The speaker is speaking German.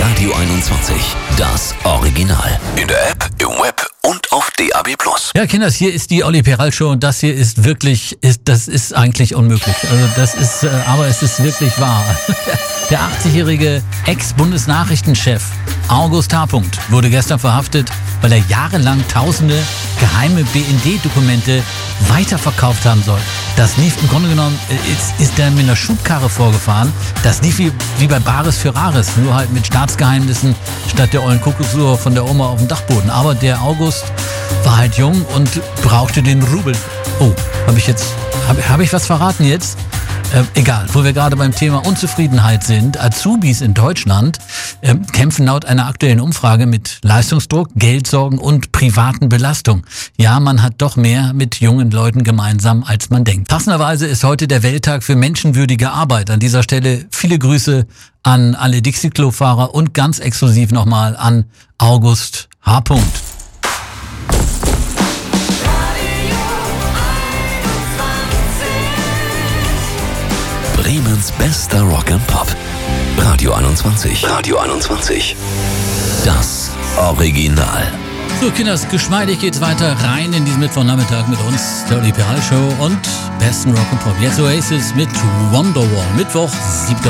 Radio 21, das Original. In der App, im Web und auf DAB+. Ja, Kinders, hier ist die Olli Peral Show und das hier ist wirklich, das ist eigentlich unmöglich. Also aber es ist wirklich wahr. Der 80-jährige Ex-Bundesnachrichtenchef August H. wurde gestern verhaftet, weil er jahrelang tausende geheime BND-Dokumente weiterverkauft haben soll. Das lief im Grunde genommen, ist er mit einer Schubkarre vorgefahren. Das lief wie bei Bares für Rares, nur halt mit Staatsgeheimnissen statt der ollen Kuckucksuhr von der Oma auf dem Dachboden. Aber der August war halt jung und brauchte den Rubel. Oh, habe ich was verraten jetzt? Egal, wo wir gerade beim Thema Unzufriedenheit sind. Azubis in Deutschland kämpfen laut einer aktuellen Umfrage mit Leistungsdruck, Geldsorgen und privaten Belastungen. Ja, man hat doch mehr mit jungen Leuten gemeinsam, als man denkt. Passenderweise ist heute der Welttag für menschenwürdige Arbeit. An dieser Stelle viele Grüße an alle Dixie-Klo-Fahrer und ganz exklusiv nochmal an August H. Bremens bester Rock and Pop. Radio 21. Radio 21. Das Original. So, Kinders, geschmeidig geht's weiter rein in diesen Mittwochnachmittag mit uns, der Olli Peral Show und besten Rock and Pop. Jetzt Oasis mit Wonderwall. Mittwoch, 7.